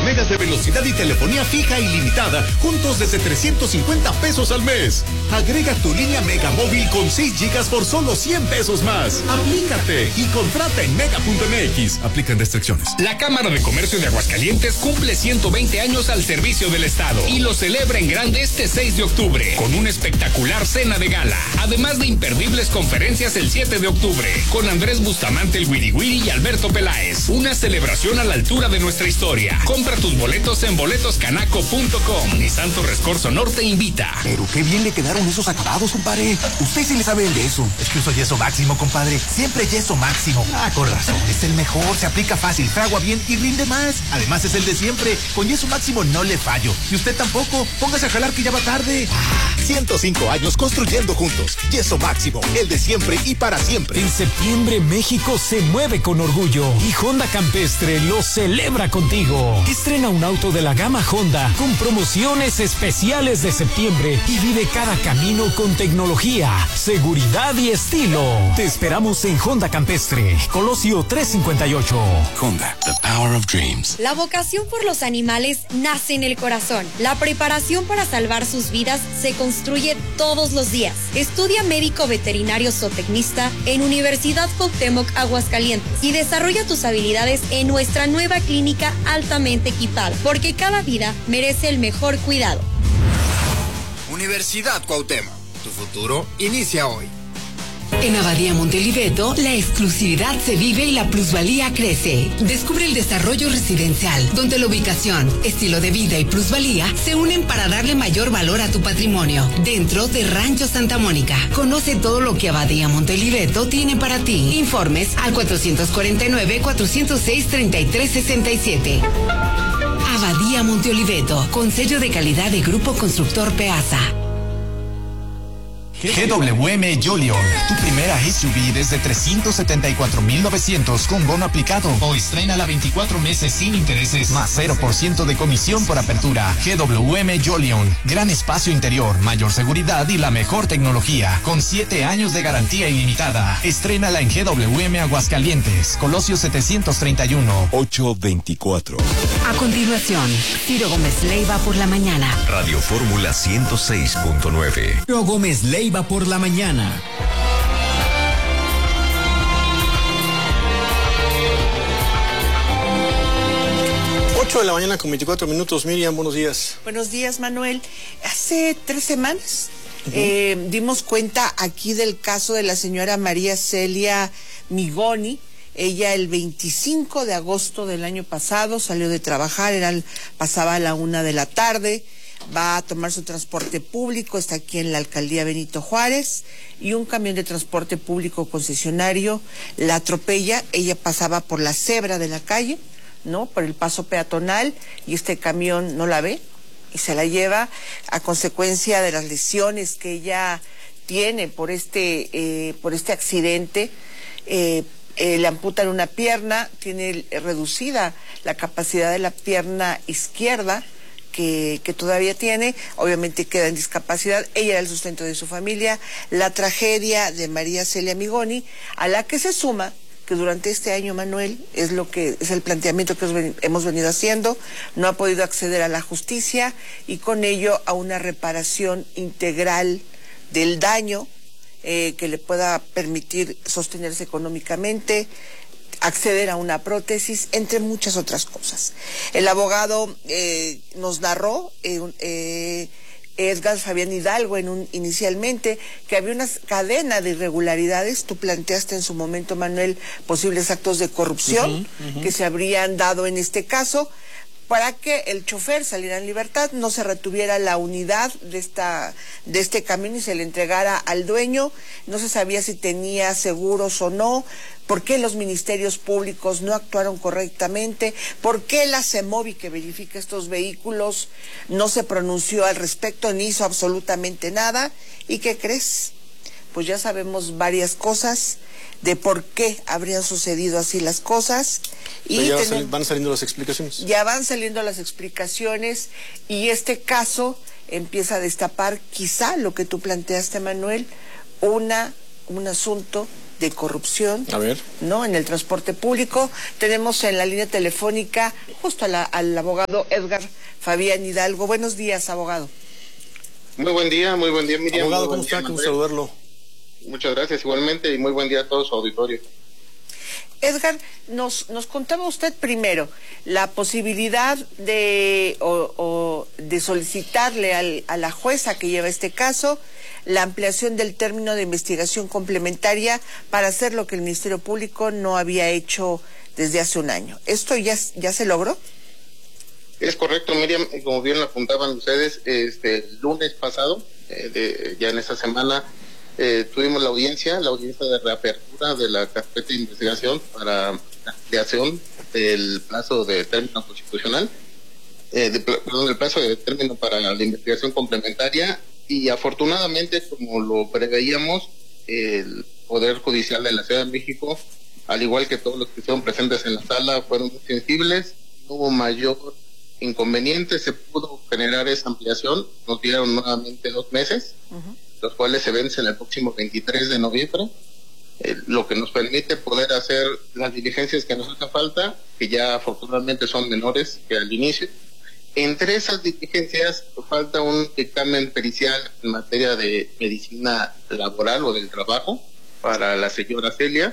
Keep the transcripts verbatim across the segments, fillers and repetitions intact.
megas de velocidad y telefonía fija ilimitada, juntos desde trescientos cincuenta pesos al mes. Agrega tu línea Mega Móvil con seis gigas por solo cien pesos más. Aplícate y contrata en mega punto m x. Aplican restricciones. La Cámara de Comercio de Aguascalientes cumple ciento veinte años al servicio del Estado y lo celebra en grande este seis de octubre con una espectacular cena de gala, además de imperdibles conferencias el siete de octubre con Andrés Bustamante el Wiri Wiri y Alberto Peláez. Una celebración a la altura de nuestra historia. Compra tus boletos en boletos canaco punto com. y Santo Rescorso Norte invita. Pero qué bien le quedaron esos acabados, compadre. Usted sí le sabe el yeso. Es que uso yeso máximo, compadre. Siempre yeso máximo. Ah, con razón. Es el mejor. Se aplica fácil, fragua bien y rinde más. Además es el de siempre. Con yeso máximo no le fallo. Y usted tampoco. Póngase a jalar que ya va tarde. Ah, ciento cinco años construyendo juntos. Yeso máximo. El de siempre y para siempre. En septiembre México se mueve con orgullo y Honda Campestre lo celebra contigo. Estrena un auto de la gama Honda con promociones especiales de septiembre y vive cada camino con tecnología, seguridad y estilo. Te esperamos en Honda Campestre, Colosio trescientos cincuenta y ocho. Honda, the power of dreams. La vocación por los animales nace en el corazón. La preparación para salvar sus vidas se construye todos los días. Estudia médico veterinario zootecnista en Universidad Cuauhtémoc Aguascalientes y desarrolla tus habilidades en nuestra nueva clínica altamente equipada, porque cada vida merece el mejor cuidado. Universidad Cuauhtémoc, tu futuro inicia hoy. En Abadía Monteliveto, la exclusividad se vive y la plusvalía crece. Descubre el desarrollo residencial, donde la ubicación, estilo de vida y plusvalía se unen para darle mayor valor a tu patrimonio. Dentro de Rancho Santa Mónica, conoce todo lo que Abadía Monteliveto tiene para ti. Informes al cuatro cuatro nueve, cuatro cero seis, tres tres seis siete. Abadía Monteoliveto, con sello de calidad de Grupo Constructor Peasa. G W M Jolion, tu primera S U V desde trescientos setenta y cuatro mil novecientos con bono aplicado. O estrénala veinticuatro meses sin intereses, más cero por ciento de comisión por apertura. G W M Jolion, gran espacio interior, mayor seguridad y la mejor tecnología, con siete años de garantía ilimitada. Estrénala en G W M Aguascalientes, Colosio setecientos treinta y uno. ocho veinticuatro. A continuación, Ciro Gómez Leiva por la mañana. Radio Fórmula ciento seis punto nueve. Ciro Gómez Leiva por la mañana. ocho de la mañana con veinticuatro minutos. Miriam, buenos días. Buenos días, Manuel. Hace tres semanas uh-huh. eh, dimos cuenta aquí del caso de la señora María Celia Migoni. Ella el veinticinco de agosto del año pasado salió de trabajar, era el, pasaba a la una de la tarde. Va a tomar su transporte público, está aquí en la alcaldía Benito Juárez, y un camión de transporte público concesionario la atropella. Ella pasaba por la cebra de la calle, ¿no? Por el paso peatonal, y este camión no la ve y se la lleva a consecuencia de las lesiones que ella tiene por este, eh, por este accidente. Eh, eh, le amputan una pierna, tiene reducida la capacidad de la pierna izquierda, Que, que todavía tiene, obviamente queda en discapacidad. Ella era el sustento de su familia. La tragedia de María Celia Migoni, a la que se suma que durante este año, Manuel, es lo que es el planteamiento que hemos venido haciendo, no ha podido acceder a la justicia y con ello a una reparación integral del daño eh, que le pueda permitir sostenerse económicamente, acceder a una prótesis, entre muchas otras cosas. El abogado eh, nos narró, eh, eh, Edgar Fabián Hidalgo, en un, inicialmente, que había una cadena de irregularidades. Tú planteaste en su momento, Manuel, posibles actos de corrupción uh-huh, uh-huh. que se habrían dado en este caso, para que el chofer saliera en libertad, no se retuviera la unidad de esta de este camión y se le entregara al dueño. No se sabía si tenía seguros o no. ¿Por qué los ministerios públicos no actuaron correctamente? ¿Por qué la CEMOVI, que verifica estos vehículos, no se pronunció al respecto ni hizo absolutamente nada? ¿Y qué crees? Pues ya sabemos varias cosas de por qué habrían sucedido así las cosas. Y ya tenemos, sali van saliendo las explicaciones. Ya van saliendo las explicaciones y este caso empieza a destapar quizá lo que tú planteaste, Manuel, una, un asunto de corrupción, a ver, ¿no? En el transporte público. Tenemos en la línea telefónica justo a la, al abogado Edgar Fabián Hidalgo. Buenos días, abogado. Muy buen día, muy buen día, Miriam. Abogado, ¿cómo está? Quiero saludarlo. Muchas gracias, igualmente, y muy buen día a todo su auditorio. Edgar, nos, nos contaba usted primero la posibilidad de, o, o de solicitarle al, a la jueza que lleva este caso la ampliación del término de investigación complementaria para hacer lo que el Ministerio Público no había hecho desde hace un año. ¿Esto ya, ya se logró? Es correcto, Miriam, como bien lo apuntaban ustedes, este el lunes pasado, eh, de, ya en esta semana, eh, tuvimos la audiencia, la audiencia de reapertura de la carpeta de investigación para la ampliación del plazo de término constitucional, eh, de, perdón, del plazo de término para la investigación complementaria, y afortunadamente, como lo preveíamos, el Poder Judicial de la Ciudad de México, al igual que todos los que estuvieron presentes en la sala, fueron muy sensibles, no hubo mayor inconveniente, se pudo generar esa ampliación, nos dieron nuevamente dos meses, uh-huh. los cuales se vencen el próximo veintitrés de noviembre, eh, lo que nos permite poder hacer las diligencias que nos hace falta, que ya afortunadamente son menores que al inicio. Entre esas diligencias falta un dictamen pericial en materia de medicina laboral o del trabajo para la señora Celia,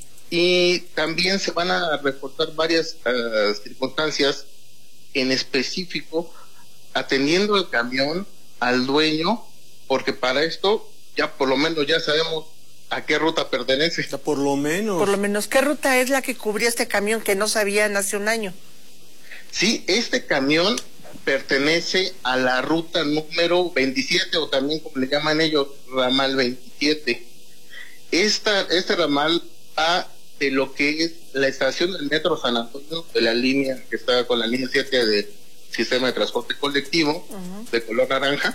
y también se van a reportar varias uh, circunstancias, en específico atendiendo el camión al dueño, porque para esto ya por lo menos ya sabemos a qué ruta pertenece. Ya por lo menos. Por lo menos, ¿qué ruta es la que cubría este camión que no sabían hace un año? Sí, este camión pertenece a la ruta número veintisiete, o también como le llaman ellos, ramal veintisiete. Esta, este ramal va de lo que es la estación del Metro San Antonio, de la línea que está con la línea siete del sistema de transporte colectivo, uh-huh. de color naranja,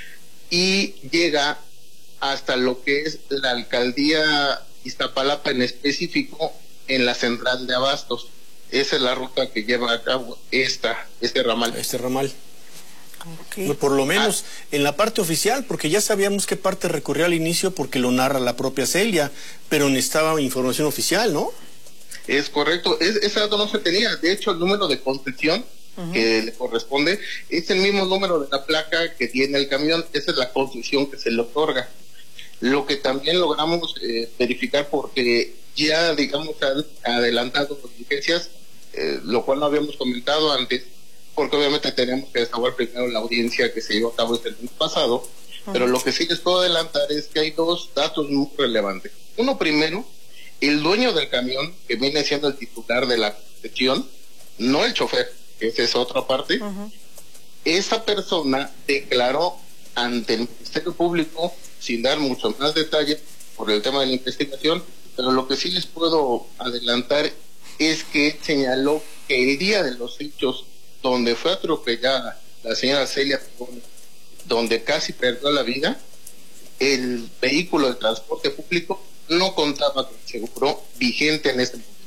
y llega hasta lo que es la alcaldía Iztapalapa en específico, en la central de abastos. Esa es la ruta que lleva a cabo esta, este ramal. Este ramal. Okay. Por lo menos ah. en la parte oficial, porque ya sabíamos qué parte recurrió al inicio porque lo narra la propia Celia, pero necesitaba información oficial, ¿no? Es correcto, es, ese dato no se tenía. De hecho, el número de concesión uh-huh. que le corresponde es el mismo número de la placa que tiene el camión. Esa es la concesión que se le otorga. Lo que también logramos eh, verificar, porque ya, digamos, han adelantado las diligencias, eh, lo cual no habíamos comentado antes, porque obviamente tenemos que desahogar primero la audiencia que se llevó a cabo este mes pasado, uh-huh. pero lo que sí les puedo adelantar es que hay dos datos muy relevantes. Uno primero, el dueño del camión, que viene siendo el titular de la concesión, no el chofer, que esa es otra parte, uh-huh. esa persona declaró ante el Ministerio Público, sin dar mucho más detalle por el tema de la investigación, pero lo que sí les puedo adelantar es que señaló que el día de los hechos, donde fue atropellada la señora Celia, donde casi perdió la vida, el vehículo de transporte público no contaba con seguro vigente en este momento.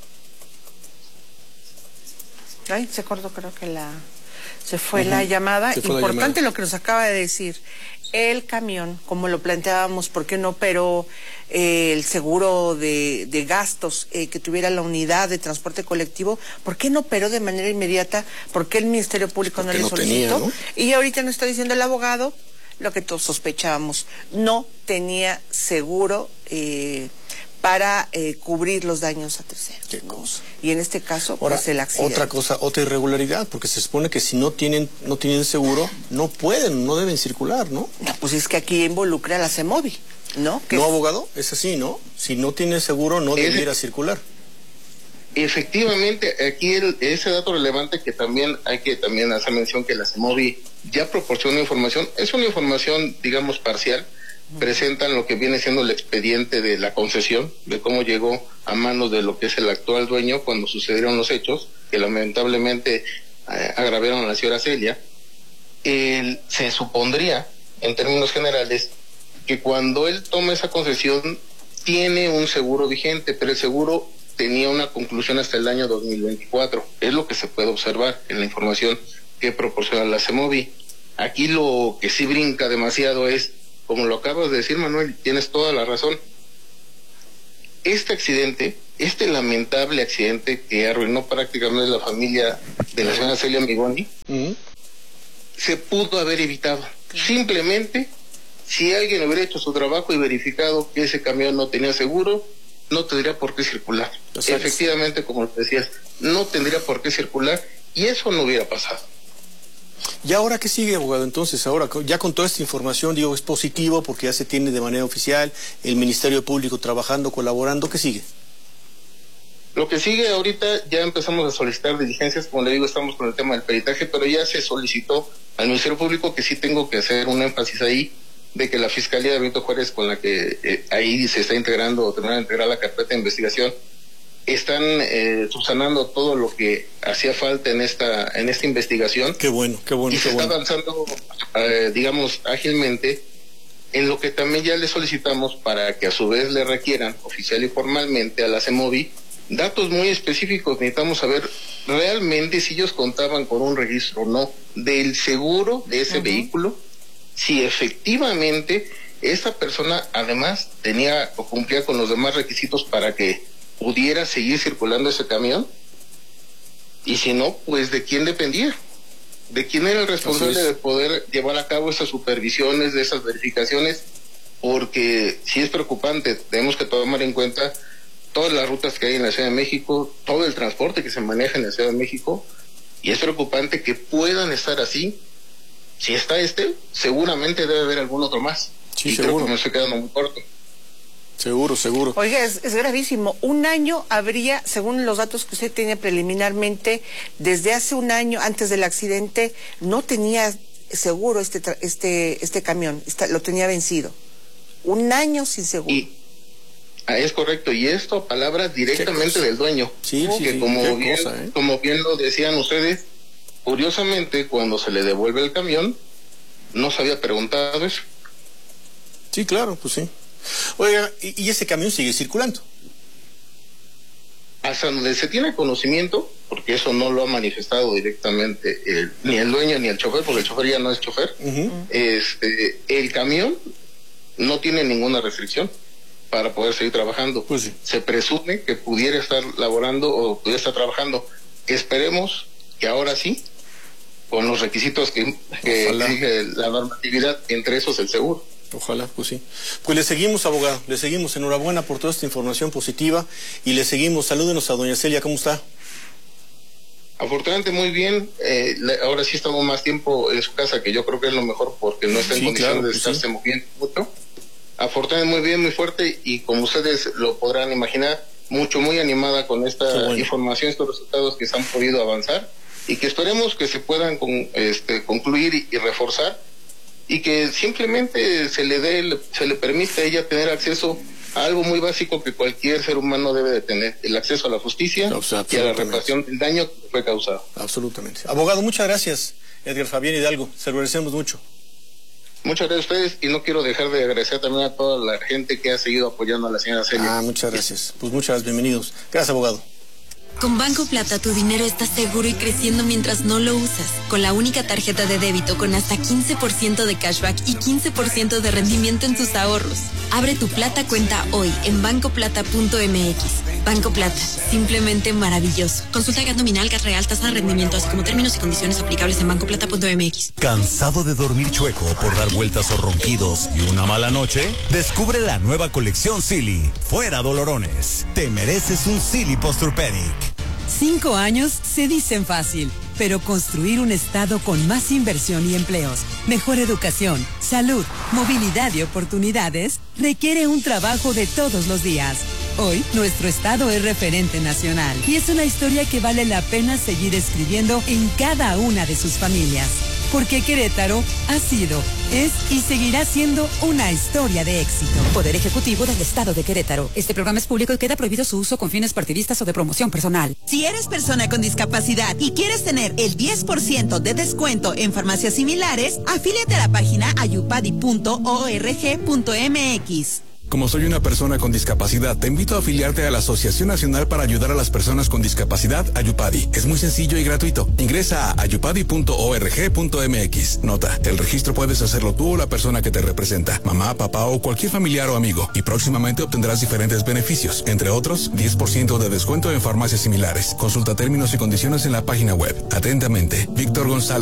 Ay, se cortó, creo que la se fue uh-huh. la llamada. Fue Importante la llamada. Lo que nos acaba de decir. El camión, como lo planteábamos, ¿por qué no operó eh, el seguro de, de gastos eh, que tuviera la unidad de transporte colectivo? ¿Por qué no operó de manera inmediata? ¿Por qué el Ministerio Público no le solicitó? Tenía, ¿no? Y ahorita nos está diciendo el abogado lo que todos sospechábamos. No tenía seguro eh, para eh, cubrir los daños a terceros. ¿Qué cosa? Y en este caso, Ahora, pues el accidente. Otra cosa, otra irregularidad, porque se supone que si no tienen no tienen seguro, no pueden, no deben circular, ¿no? No, pues es que aquí involucra a la CEMOVI, ¿no? No, es... abogado, es así, ¿no? Si no tiene seguro, no es... debiera circular. Efectivamente, aquí el, ese dato relevante que también hay que también hacer mención, que la CEMOVI ya proporciona información, es una información, digamos, parcial. Presentan lo que viene siendo el expediente de la concesión, de cómo llegó a manos de lo que es el actual dueño cuando sucedieron los hechos, que lamentablemente eh, agravaron a la señora Celia. El, se supondría, en términos generales, que cuando él toma esa concesión tiene un seguro vigente, pero el seguro tenía una conclusión hasta el año dos mil veinticuatro. Es lo que se puede observar en la información que proporciona la CEMOVI. Aquí lo que sí brinca demasiado es, como lo acabas de decir, Manuel, tienes toda la razón. este accidente, este lamentable accidente que arruinó prácticamente la familia de la señora Celia Migoni, uh-huh. se pudo haber evitado. Simplemente, si alguien hubiera hecho su trabajo y verificado que ese camión no tenía seguro, no tendría por qué circular. Efectivamente, como decías, no tendría por qué circular y eso no hubiera pasado. ¿Y ahora qué sigue, abogado? Entonces, ahora, ya con toda esta información, digo, es positivo porque ya se tiene de manera oficial, el Ministerio Público trabajando, colaborando, ¿qué sigue? Lo que sigue ahorita, ya empezamos a solicitar diligencias, como le digo, estamos con el tema del peritaje, pero ya se solicitó al Ministerio Público, que sí tengo que hacer un énfasis ahí, de que la Fiscalía de Benito Juárez, con la que eh, ahí se está integrando o terminando de integrar la carpeta de investigación, están eh, subsanando todo lo que hacía falta en esta en esta investigación. Qué bueno, qué bueno. Y qué se bueno. está avanzando, eh, digamos, ágilmente, en lo que también ya le solicitamos para que a su vez le requieran oficial y formalmente a la CEMOVI datos muy específicos. Necesitamos saber realmente si ellos contaban con un registro o no del seguro de ese uh-huh. vehículo, si efectivamente esta persona además tenía o cumplía con los demás requisitos para que pudiera seguir circulando ese camión, y si no, pues de quién dependía, de quién era el responsable de poder llevar a cabo esas supervisiones, de esas verificaciones, porque sí es preocupante. Tenemos que tomar en cuenta todas las rutas que hay en la Ciudad de México, todo el transporte que se maneja en la Ciudad de México, y es preocupante que puedan estar así. Si está este, seguramente debe haber algún otro más. Sí, y seguro. Creo que me estoy quedando muy corto. Seguro, seguro. Oiga, es, es gravísimo. Un año habría, según los datos que usted tiene preliminarmente, desde hace un año, antes del accidente, no tenía seguro este este este camión, está, lo tenía vencido. Un año sin seguro. Y, ah, es correcto, y esto palabras directamente del dueño. Sí, sí, que sí, como bien, cosa, ¿eh? como bien lo decían ustedes, curiosamente, cuando se le devuelve el camión, no se había preguntado eso. Sí, claro, pues sí. Oiga, y, y ese camión sigue circulando. Hasta donde se tiene conocimiento, porque eso no lo ha manifestado directamente el, ni el dueño ni el chofer, porque el chofer ya no es chofer, uh-huh. este, el camión no tiene ninguna restricción para poder seguir trabajando. Pues sí. Se presume que pudiera estar laborando o pudiera estar trabajando. Esperemos que ahora sí, con los requisitos que, que exige la normatividad, entre esos el seguro. Ojalá, pues sí. Pues le seguimos, abogado, le seguimos. Enhorabuena por toda esta información positiva y le seguimos. Salúdenos a doña Celia, ¿cómo está? Afortunadamente muy bien. Eh, ahora sí estamos más tiempo en su casa, que yo creo que es lo mejor porque no está en sí, condiciones claro, de estarse sí. moviendo mucho. Afortunadamente muy bien, muy fuerte, y como ustedes lo podrán imaginar, mucho, muy animada con esta bueno. información, estos resultados que se han podido avanzar y que esperemos que se puedan con, este, concluir y, y reforzar, y que simplemente se le dé, se le permite a ella tener acceso a algo muy básico que cualquier ser humano debe de tener: el acceso a la justicia o sea, y a la reparación del daño que fue causado. Absolutamente. Abogado, muchas gracias. Edgar Fabián Hidalgo, se lo agradecemos mucho. Muchas gracias a ustedes, y no quiero dejar de agradecer también a toda la gente que ha seguido apoyando a la señora Celia. Ah, muchas gracias. Pues muchas gracias, bienvenidos. Gracias, abogado. Con Banco Plata tu dinero está seguro y creciendo mientras no lo usas. Con la única tarjeta de débito con hasta quince por ciento de cashback y quince por ciento de rendimiento en tus ahorros. Abre tu Plata cuenta hoy en banco plata punto m x. Banco Plata, simplemente maravilloso. Consulta el gas nominal, gas real, tasa de rendimiento, así como términos y condiciones aplicables en banco plata punto m x. ¿Cansado de dormir chueco por dar vueltas o ronquidos y una mala noche? Descubre la nueva colección Silly. Fuera dolorones. Te mereces un Silly Posturpedic. Cinco años se dicen fácil, pero construir un estado con más inversión y empleos, mejor educación, salud, movilidad y oportunidades requiere un trabajo de todos los días. Hoy, nuestro estado es referente nacional y es una historia que vale la pena seguir escribiendo en cada una de sus familias. Porque Querétaro ha sido, es y seguirá siendo una historia de éxito. Poder Ejecutivo del Estado de Querétaro. Este programa es público y queda prohibido su uso con fines partidistas o de promoción personal. Si eres persona con discapacidad y quieres tener el diez por ciento de descuento en farmacias similares, afíliate a la página ayupadi punto org punto m x. Como soy una persona con discapacidad, te invito a afiliarte a la Asociación Nacional para Ayudar a las Personas con Discapacidad, Ayupadi. Es muy sencillo y gratuito. Ingresa a ayupadi punto org punto mx. Nota, el registro puedes hacerlo tú o la persona que te representa, mamá, papá o cualquier familiar o amigo, y próximamente obtendrás diferentes beneficios, entre otros, diez por ciento de descuento en farmacias similares. Consulta términos y condiciones en la página web. Atentamente, Víctor González.